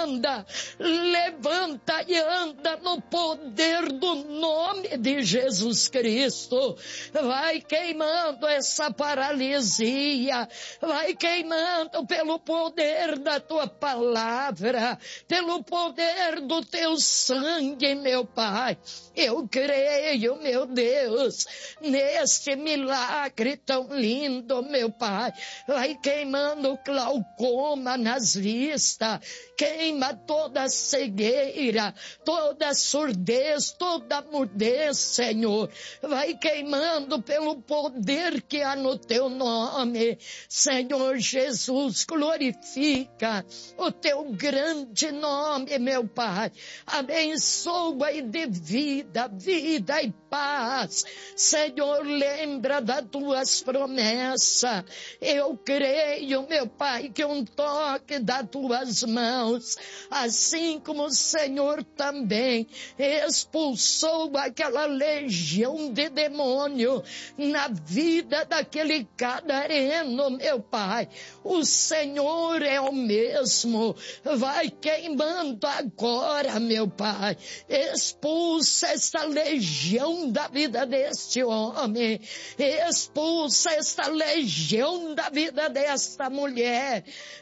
anda, levanta e anda no poder do nome de Jesus Cristo. Vai queimando essa paralisia, vai queimando pelo poder da tua palavra, pelo poder do teu sangue, meu Pai. Eu creio, meu Deus, neste milagre tão lindo, meu Pai. Vai queimando o glaucoma nas vistas, queima toda a cegueira, toda a surdez, toda a mudez, Senhor. Vai queimando pelo poder que há no teu nome. Senhor Jesus, glorifica o teu grande nome, meu Pai. Abençoa e dê vida, vida e paz. Senhor, lembra das tuas promessas. Eu creio, meu Pai, que um toque das tuas mãos, assim como o Senhor também expulsou aquela legião de demônio na vida daquele gadareno, meu Pai. O Senhor é o mesmo. Vai queimando agora, meu Pai. Expulsa esta legião da vida deste homem. Expulsa esta legião da vida desta mulher.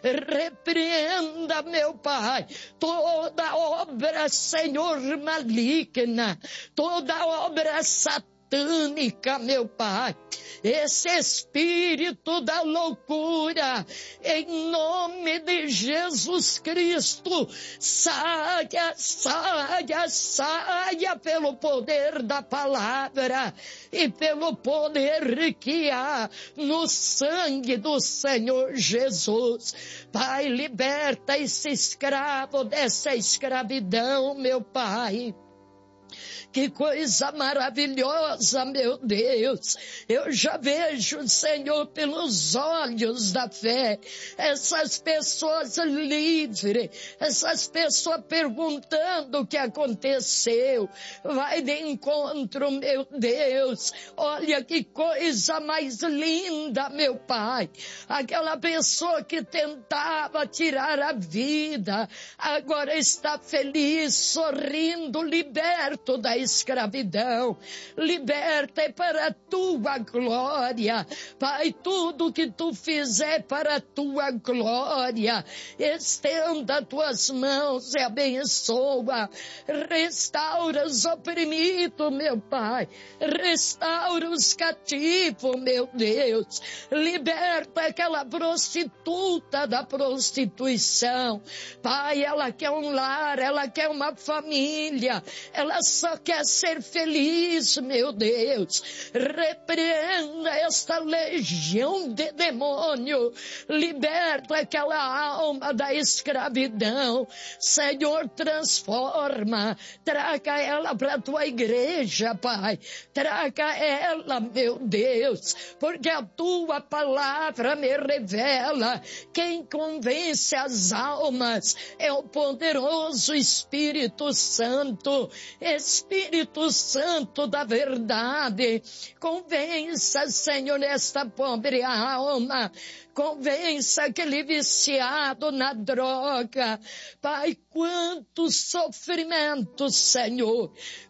Repreenda, meu Pai, toda obra, Senhor, maligna, toda obra satânica, meu Pai. Esse espírito da loucura, em nome de Jesus Cristo, saia, saia, saia pelo poder da palavra e pelo poder que há no sangue do Senhor Jesus. Pai, liberta esse escravo dessa escravidão, meu Pai. Que coisa maravilhosa, meu Deus. Eu já vejo, Senhor, pelos olhos da fé, essas pessoas livres, essas pessoas perguntando o que aconteceu. Vai de encontro, meu Deus. Olha que coisa mais linda, meu Pai. Aquela pessoa que tentava tirar a vida, agora está feliz, sorrindo, liberto da escravidão. Liberta para a tua glória. Pai, tudo que tu fizer para a tua glória. Estenda tuas mãos e abençoa. Restaura os oprimidos, meu Pai. Restaura os cativos, meu Deus. Liberta aquela prostituta da prostituição. Pai, ela quer um lar, ela quer uma família. Ela só quer ser feliz, meu Deus. Repreenda esta legião de demônio. Liberta aquela alma da escravidão. Senhor, transforma. Traga ela para a tua igreja, Pai. Traga ela, meu Deus. Porque a tua palavra me revela. Quem convence as almas é o poderoso Espírito Santo. Espírito Santo da verdade, convença, Senhor, esta pobre alma, convença aquele viciado na droga. Pai, quantos sofrimentos, Senhor,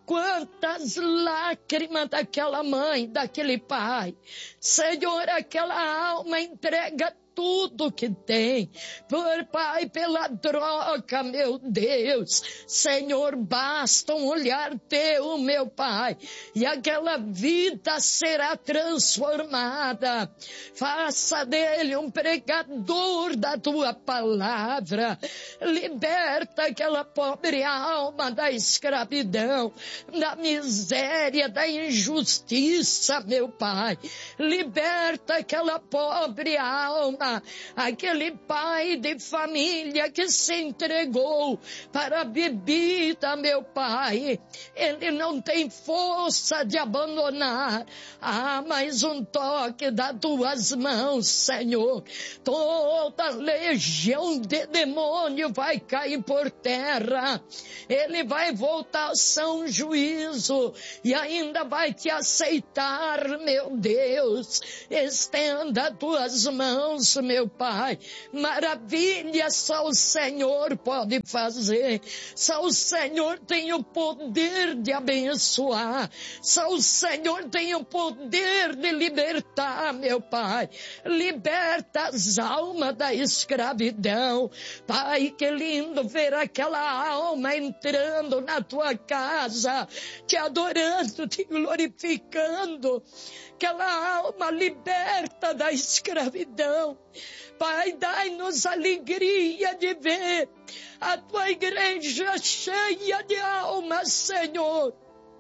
quantas lágrimas daquela mãe, daquele pai. Senhor, aquela alma entrega tudo que tem, por Pai, pela droga, meu Deus. Senhor, basta um olhar teu, meu Pai, e aquela vida será transformada. Faça dele um pregador da tua palavra. Liberta aquela pobre alma da escravidão, da miséria, da injustiça, meu Pai. Liberta aquela pobre alma, aquele pai de família que se entregou para a bebida, meu Pai. Ele não tem força de abandonar. Mas um toque das tuas mãos, Senhor. Toda legião de demônio vai cair por terra. Ele vai voltar ao são juízo e ainda vai te aceitar, meu Deus. Estenda tuas mãos isso, meu Pai. Maravilha só o Senhor pode fazer. Só o Senhor tem o poder de abençoar. Só o Senhor tem o poder de libertar, meu Pai. Liberta as almas da escravidão. Pai, que lindo ver aquela alma entrando na tua casa, te adorando, te glorificando. Aquela alma liberta da escravidão. Pai, dai-nos alegria de ver a tua igreja cheia de almas, Senhor.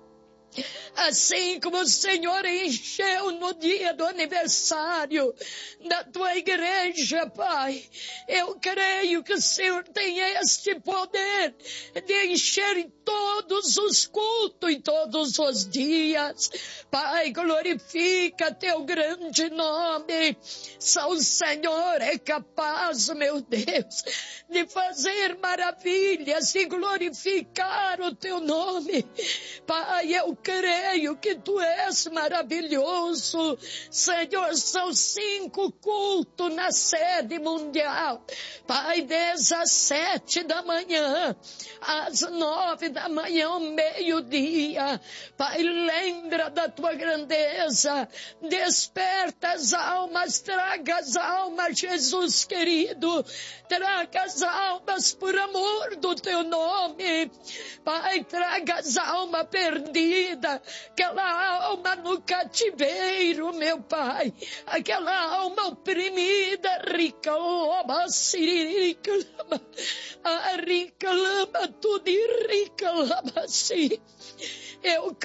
Assim como o Senhor encheu no dia do aniversário da tua igreja, Pai, eu creio que o Senhor tem este poder de encher em todos os cultos, em todos os dias. Pai, glorifica teu grande nome. Só o Senhor é capaz, meu Deus, de fazer maravilhas e glorificar o teu nome. Pai, eu creio que tu és maravilhoso. Senhor, são 5 cultos na sede mundial. Pai, desde as 7 da manhã, às 9 da manhã, ao meio-dia. Pai, lembra da tua grandeza. Desperta as almas, traga as almas, Jesus querido. Traga as almas por amor do teu nome. Pai, traga as almas perdidas. Aquela alma no cativeiro, meu Pai. Aquela alma oprimida, rica, oba, siririca, lama, rica, lama, tudo e rica, lama, sim. Eu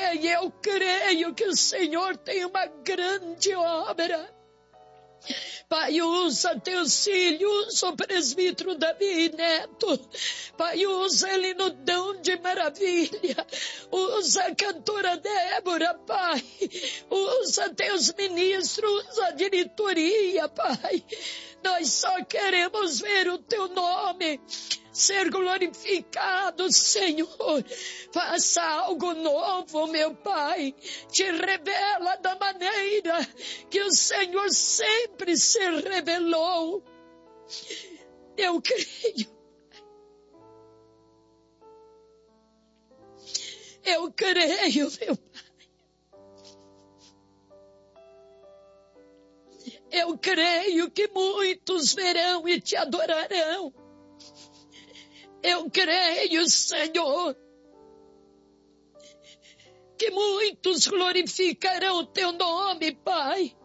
creio que o Senhor tem uma grande obra. Pai, usa teus filhos, usa o presbítero Davi Neto. Pai, usa ele no dom de maravilha. Usa a cantora Débora, Pai. Usa teus ministros, usa a diretoria, Pai. Nós só queremos ver o teu nome ser glorificado, Senhor. Faça algo novo, meu Pai. Te revela da maneira que o Senhor sempre se revelou. Eu creio. Eu creio, meu Pai. Eu creio que muitos verão e te adorarão. Eu creio, Senhor, que muitos glorificarão o teu nome, Pai.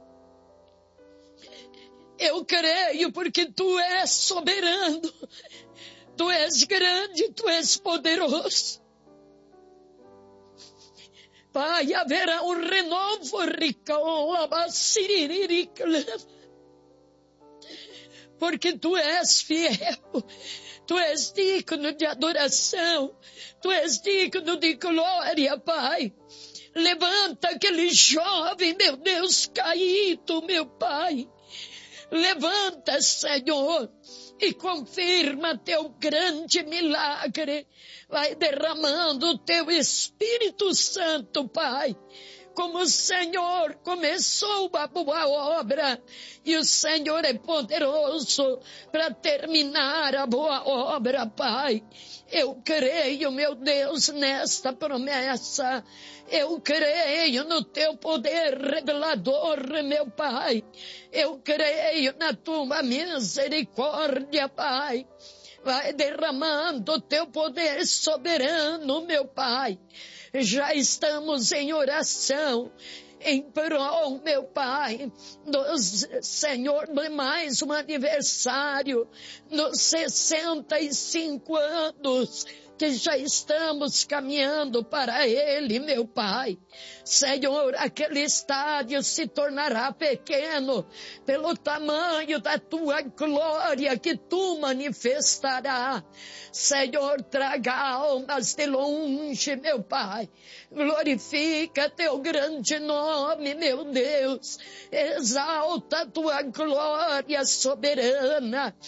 Eu creio porque tu és soberano, tu és grande, tu és poderoso. Pai, haverá um renovo, porque tu és fiel. Tu és digno de adoração. Tu és digno de glória, Pai. Levanta aquele jovem, meu Deus, caído, meu Pai. Levanta, Senhor, e confirma teu grande milagre. Vai derramando o teu Espírito Santo, Pai. Como o Senhor começou a boa obra, e o Senhor é poderoso para terminar a boa obra, Pai. Eu creio, meu Deus, nesta promessa. Eu creio no teu poder revelador, meu Pai. Eu creio na tua misericórdia, Pai. Vai derramando o teu poder soberano, meu Pai. Já estamos em oração, em prol, meu Pai, Senhor, de mais um aniversário, nos 65 anos, que já estamos caminhando para ele, meu Pai. Senhor, aquele estádio se tornará pequeno pelo tamanho da tua glória que tu manifestará. Senhor, traga almas de longe, meu Pai. Glorifica teu grande nome, meu Deus. Exalta tua glória soberana.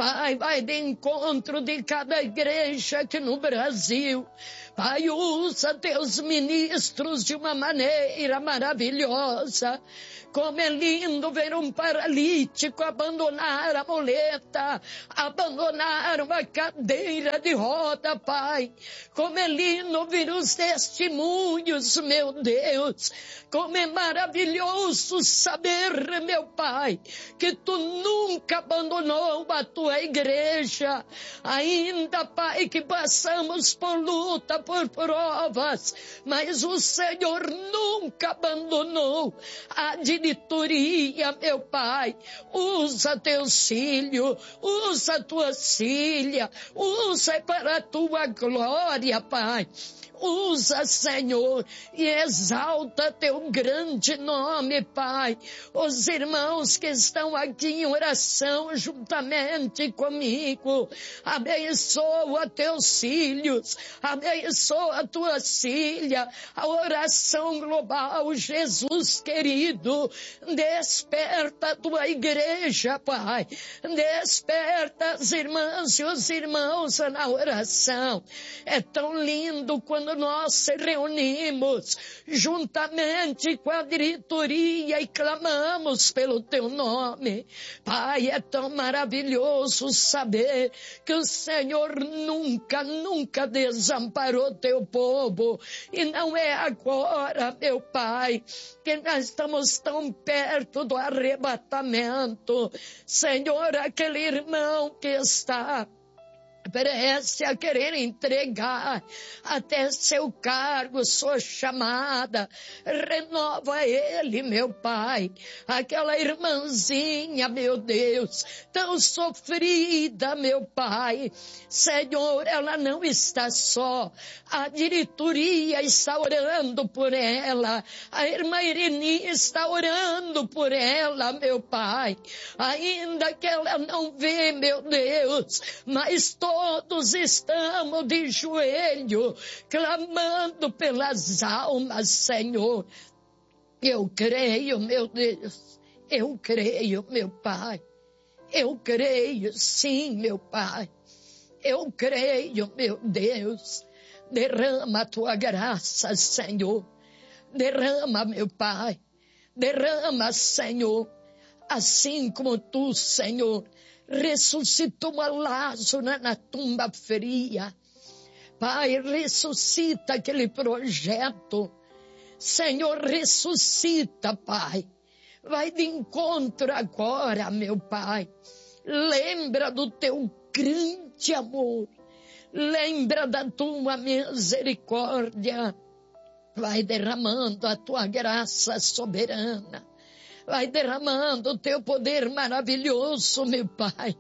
Pai, vai de encontro de cada igreja aqui no Brasil. Pai, usa teus ministros de uma maneira maravilhosa. Como é lindo ver um paralítico abandonar a muleta, abandonar uma cadeira de roda, Pai. Como é lindo ouvir os testemunhos, meu Deus. Como é maravilhoso saber, meu Pai, que Tu nunca abandonou a Tua igreja. Ainda, Pai, que passamos por luta, por provas, mas o Senhor nunca abandonou a diretoria, meu Pai. Usa teus filhos, usa tuas filhas, usa para a Tua glória, Pai. Usa, Senhor, e exalta teu grande nome, Pai. Os irmãos que estão aqui em oração juntamente comigo, abençoa teus filhos, abençoa tuas filhas, a oração global, Jesus querido, desperta a tua igreja, Pai, desperta as irmãs e os irmãos na oração. É tão lindo quando nós se reunimos juntamente com a diretoria e clamamos pelo teu nome. Pai, é tão maravilhoso saber que o Senhor nunca desamparou teu povo. E não é agora, meu Pai, que nós estamos tão perto do arrebatamento. Senhor, aquele irmão que está parece a querer entregar até seu cargo, sua chamada. Renova ele, meu Pai. Aquela irmãzinha, meu Deus, tão sofrida, meu Pai. Senhor, ela não está só. A diretoria está orando por ela. A irmã Irene está orando por ela, meu Pai. Ainda que ela não vê, meu Deus, mas todos estamos de joelho, clamando pelas almas, Senhor. Eu creio, meu Deus. Eu creio, meu Pai. Eu creio, sim, meu Pai. Eu creio, meu Deus. Derrama a tua graça, Senhor. Derrama, meu Pai. Derrama, Senhor. Assim como tu, Senhor, ressuscitou a Lázaro na tumba fria. Pai, ressuscita aquele projeto. Senhor, ressuscita, Pai. Vai de encontro agora, meu Pai. Lembra do teu grande amor. Lembra da tua misericórdia. Vai derramando a tua graça soberana. Vai derramando o teu poder maravilhoso, meu Pai.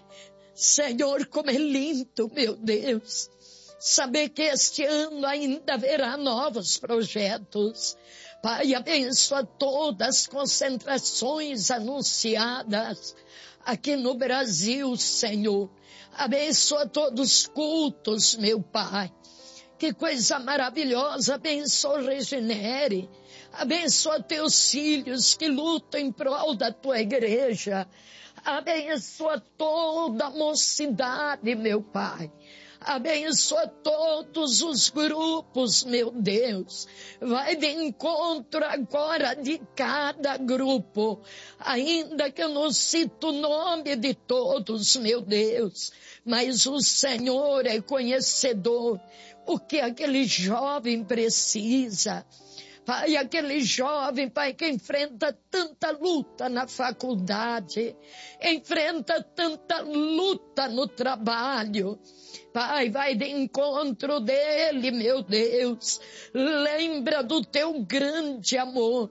Senhor, como é lindo, meu Deus, saber que este ano ainda haverá novos projetos. Pai, abençoa todas as concentrações anunciadas aqui no Brasil, Senhor. Abençoa todos os cultos, meu Pai. Que coisa maravilhosa, abençoa o Regenere. Abençoa teus filhos que lutam em prol da tua igreja. Abençoa toda a mocidade, meu Pai. Abençoa todos os grupos, meu Deus. Vai de encontro agora de cada grupo. Ainda que eu não cito o nome de todos, meu Deus. Mas o Senhor é conhecedor. O que aquele jovem precisa. Pai, aquele jovem, Pai, que enfrenta tanta luta na faculdade, enfrenta tanta luta no trabalho. Pai, vai de encontro dele, meu Deus. Lembra do teu grande amor.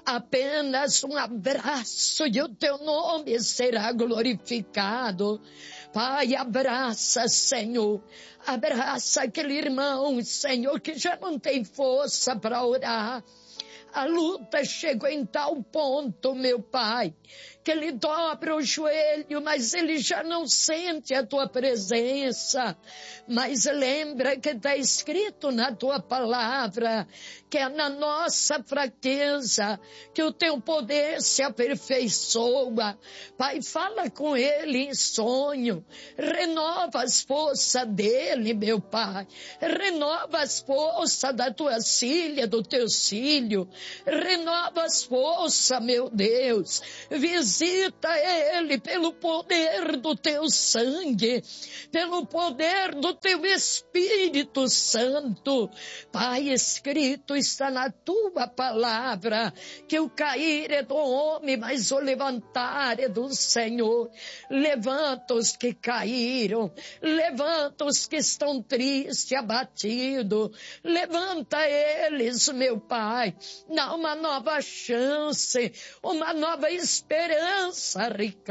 Apenas um abraço e o teu nome será glorificado. Pai, abraça, Senhor. Abraça aquele irmão, Senhor, que já não tem força para orar. A luta chegou em tal ponto, meu Pai, que ele dobra o joelho, mas ele já não sente a tua presença. Mas lembra que está escrito na tua palavra, que é na nossa fraqueza que o teu poder se aperfeiçoa. Pai, fala com ele em sonho, renova as forças dele, meu Pai, renova as forças da tua filha, do teu filho, renova as forças, meu Deus, visita ele pelo poder do teu sangue, pelo poder do teu Espírito Santo. Pai, escrito está na tua palavra que o cair é do homem, mas o levantar é do Senhor. Levanta os que caíram, levanta os que estão tristes, abatidos, levanta eles, meu Pai, dá uma nova chance, uma nova esperança.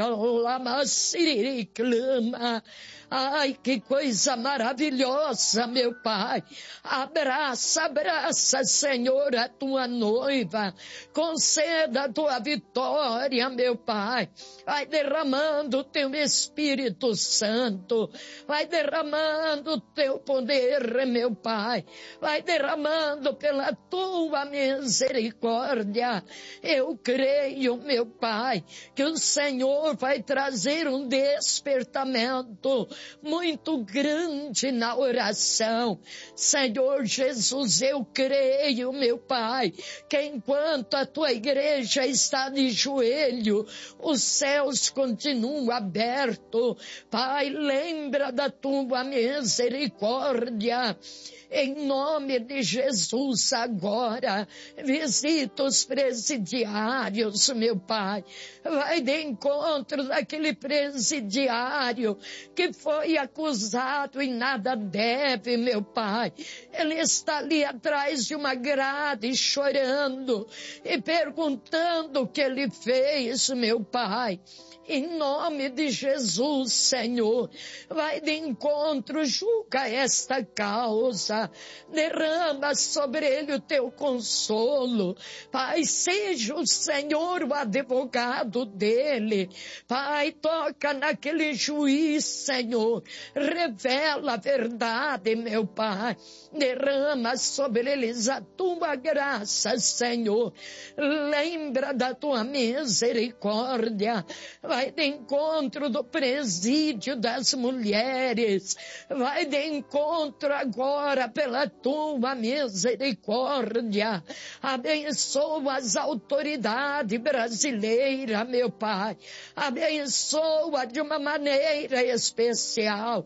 Reclama. Ai, que coisa maravilhosa, meu Pai. Abraça, abraça, Senhor, a tua noiva. Conceda a tua vitória, meu Pai. Vai derramando o teu Espírito Santo. Vai derramando o teu poder, meu Pai. Vai derramando pela tua misericórdia. Eu creio, meu Pai, que o Senhor vai trazer um despertamento muito grande na oração. Senhor Jesus, eu creio, meu Pai, que enquanto a tua igreja está de joelho, os céus continuam abertos. Pai, lembra da tua misericórdia. Em nome de Jesus agora, visita os presidiários, meu Pai. Vai de encontro daquele presidiário que foi acusado e nada deve, meu Pai. Ele está ali atrás de uma grade chorando e perguntando o que ele fez, meu Pai. Em nome de Jesus, Senhor, vai de encontro, julga esta causa, derrama sobre ele o teu consolo. Pai, seja o Senhor o advogado dele. Pai, toca naquele juiz, Senhor, revela a verdade, meu Pai. Derrama sobre eles a tua graça, Senhor. Lembra da tua misericórdia. Vai de encontro do presídio das mulheres. Vai de encontro agora pela tua misericórdia. Abençoa as autoridades brasileiras, meu Pai. Abençoa de uma maneira especial.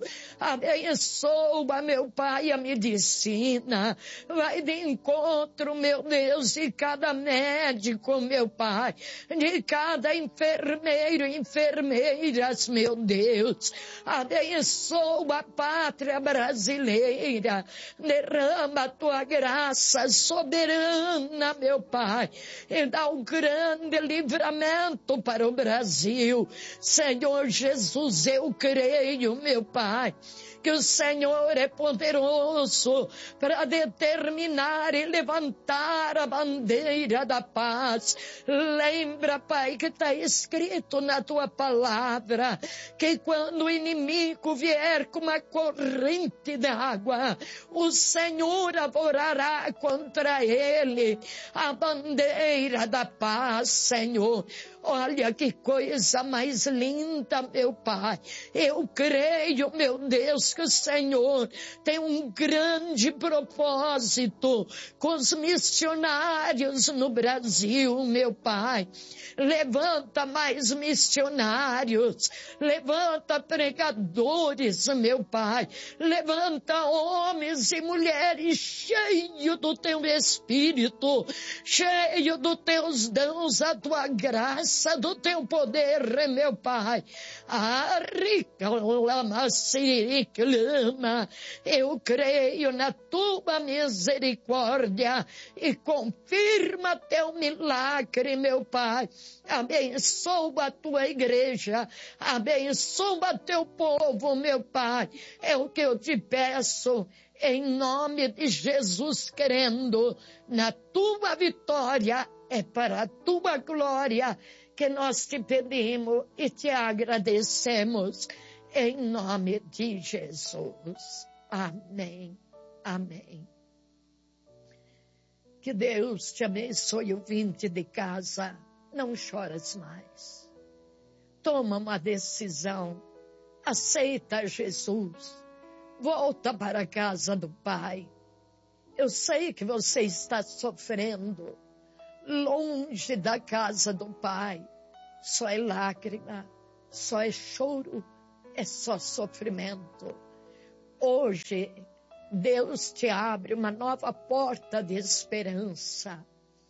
Abençoa, meu Pai, a medicina. Vai de encontro, meu Deus, de cada médico, meu Pai. De cada enfermeiro, enfermeiras, meu Deus. Abençoa a pátria brasileira. Derrama a tua graça soberana, meu Pai. E dá um grande livramento para o Brasil. Senhor Jesus, eu creio, meu Pai, que o Senhor é poderoso para determinar e levantar a bandeira da paz. Lembra, Pai, que está escrito na tua palavra, que quando o inimigo vier com uma corrente de água, o Senhor avorará contra ele a bandeira da paz, Senhor. Olha que coisa mais linda, meu Pai. Eu creio, meu Deus, que o Senhor tem um grande propósito com os missionários no Brasil, meu Pai. Levanta mais missionários, levanta pregadores, meu Pai. Levanta homens e mulheres cheios do teu Espírito, cheios dos teus dons, a tua graça, do teu poder, meu Pai. Eu creio na tua misericórdia e confirma teu milagre, meu Pai. Abençoa a tua igreja, abençoa teu povo, meu Pai. É o que eu te peço, em nome de Jesus, crendo na tua vitória, é para a tua glória que nós te pedimos e te agradecemos, em nome de Jesus. Amém. Amém. Que Deus te abençoe, ouvinte de casa. Não choras mais. Toma uma decisão. Aceita Jesus. Volta para a casa do Pai. Eu sei que você está sofrendo. Longe da casa do Pai. Só é lágrima. Só é choro. É só sofrimento. Hoje, Deus te abre uma nova porta de esperança.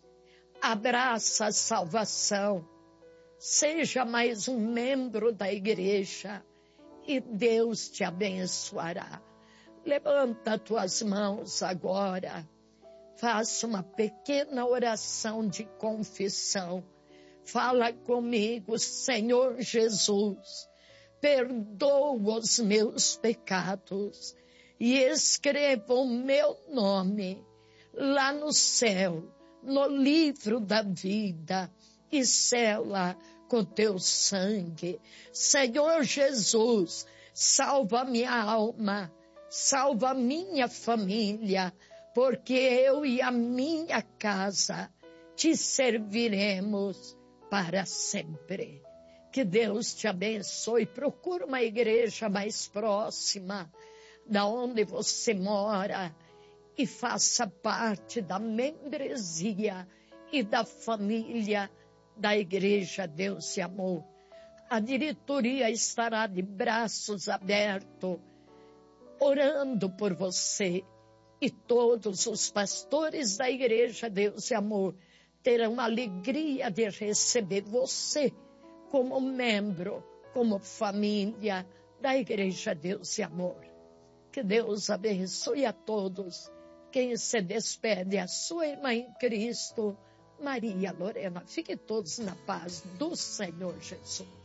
Abraça a salvação. Seja mais um membro da igreja e Deus te abençoará. Levanta tuas mãos agora. Faça uma pequena oração de confissão. Fala comigo, Senhor Jesus. Perdoa os meus pecados e escreva o meu nome lá no céu, no livro da vida, e sela com teu sangue. Senhor Jesus, salva minha alma, salva minha família, porque eu e a minha casa te serviremos para sempre. Que Deus te abençoe. Procura uma igreja mais próxima da onde você mora e faça parte da membresia e da família da Igreja Deus e Amor. A diretoria estará de braços abertos, orando por você, e todos os pastores da Igreja Deus e Amor terão a alegria de receber você como membro, como família da Igreja Deus e Amor. Que Deus abençoe a todos. Quem se despede é a sua irmã em Cristo, Maria Lorena. Fiquem todos na paz do Senhor Jesus.